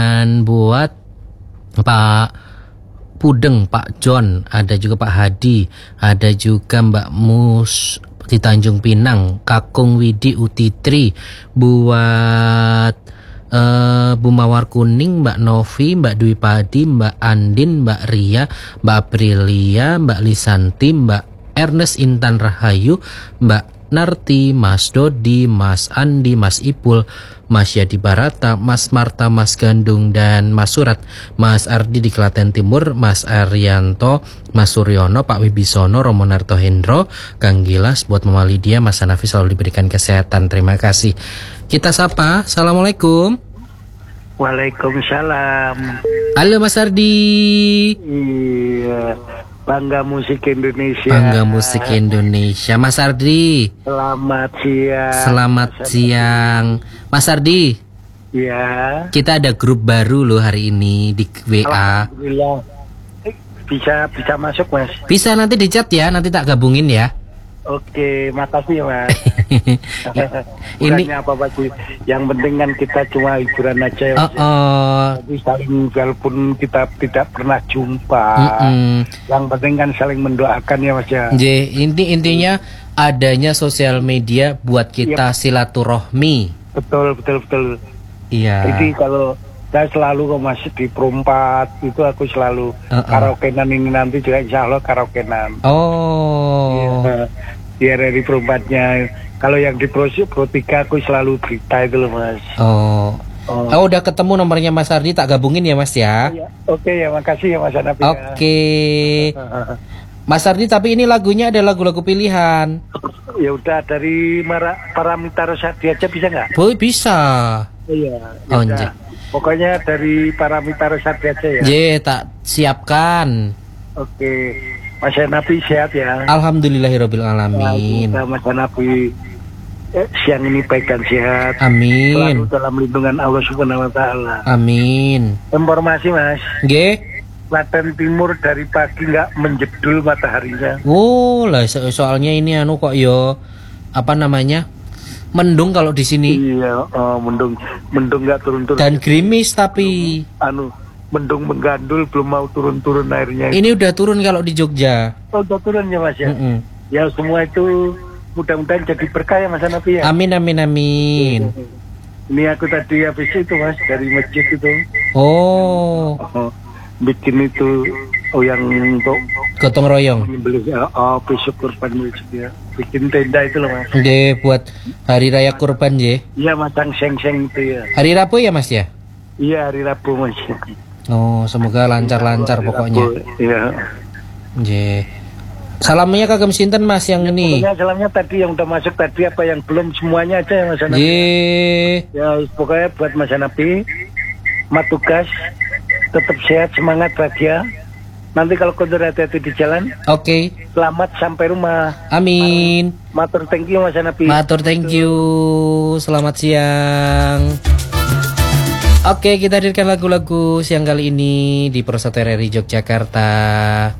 Dan buat Pak Pudeng, Pak John, ada juga Pak Hadi, ada juga Mbak Mus di Tanjung Pinang, Kakung Widi Utitri, buat Bu Mawar Kuning, Mbak Novi, Mbak Dwi Padi, Mbak Andin, Mbak Ria, Mbak Aprilia, Mbak Lisanti, Mbak Ernest Intan Rahayu, Mbak Narti, Mas Dodi, Mas Andi, Mas Ipul, Mas Yadi Barata, Mas Marta, Mas Gandung, dan Mas Surat, Mas Ardi di Klaten Timur, Mas Arianto, Mas Suryono, Pak Wibisono, Romo Narto Hendro, Kang Gilas, buat Mama Lydia, Mas Hanafi selalu diberikan kesehatan. Terima kasih. Kita sapa. Assalamualaikum. Waalaikumsalam. Halo Mas Ardi. Iya, Bangga Musik Indonesia. Bangga Musik Indonesia. Mas Ardi. Selamat siang. Selamat siang. Mas Ardi. Ya. Kita ada grup baru loh hari ini di WA. Alhamdulillah. Bisa masuk, Mas. Bisa, nanti di chat ya, nanti tak gabungin ya. Oke, makasih ya, Mas. Ini apa sih? Yang penting kan kita cuma hiburan aja ya. Tapi saling, walaupun kita tidak pernah jumpa, yang penting kan saling mendoakan ya, Mas ya. Intinya adanya sosial media buat kita silaturahmi. Betul. Iya. Jadi kalau saya selalu kok masih di Perumpat itu aku selalu karaokean ini nanti juga insya Allah karaokean. Oh. Iya, dari Perumpatnya. Kalau yang di Pro 3 aku selalu berita itu loh, Mas. Oh, udah ketemu nomornya Mas Ardi, tak gabungin ya Mas ya. Oke ya, makasih ya Mas Hanafi. Oke. Mas Ardi, tapi ini lagunya ada lagu-lagu pilihan. Ya udah, dari Paramita Rosadi aja bisa nggak? Boy, bisa. Iya. Oh, pokoknya dari Paramita Rosadi aja ya. Tak siapkan. Oke. Mas Hanafi sehat ya. Alhamdulillahirabbil alamin. Mas Hanafi siang ini baik dan sehat. Amin. Selalu dalam lindungan Allah Subhanahu wa taala. Amin. Informasi, Mas. Nggih. Klaten Timur dari pagi nggak menjedul mataharinya. Oh, lah soalnya ini kok apa namanya? Mendung kalau di sini. Iya, mendung nggak turun-turun. Dan gerimis tapi mendung menggandul, belum mau turun-turun airnya. Ini udah turun kalau di Jogja. Oh, udah turun ya Mas ya. Ya semua itu mudah-mudahan jadi berkah ya Mas Hanafi ya. Amin. Ini aku tadi habis itu Mas dari masjid itu. Oh. Bikin itu yang untuk gotong royong. Besok kurban masjid ya. Bikin tenda itu loh Mas. Nggih, buat hari raya kurban nggih. Iya, masang seng-seng itu ya. Hari Rabu ya Mas ya? Iya, hari Rabu Mas. Oh, semoga lancar-lancar pokoknya. Iya. Nggih. Salamnya kagem sinten Mas yang ini? Pokoknya salamnya tadi yang udah masuk tadi, apa yang belum semuanya aja ya Mas Hanafi. Nggih. Ya, pokoknya buat Mas Hanafi, matugas, tetap sehat, semangat, bahagia. Nanti kalau kondur hati-hati di jalan. Oke. Selamat sampai rumah. Amin. Matur thank you Mas Hanafi. Matur thank you. Selamat siang. Oke, kita hadirkan lagu-lagu siang kali ini di Pro 1 RRI Yogyakarta.